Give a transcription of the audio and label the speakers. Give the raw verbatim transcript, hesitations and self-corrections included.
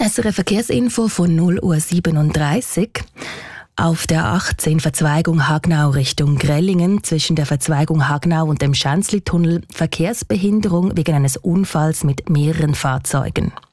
Speaker 1: S R F Verkehrsinfo von null Uhr siebenunddreißig. Auf der achtzehn Verzweigung Hagnau Richtung Grellingen zwischen der Verzweigung Hagnau und dem Schänzli-Tunnel Verkehrsbehinderung wegen eines Unfalls mit mehreren Fahrzeugen.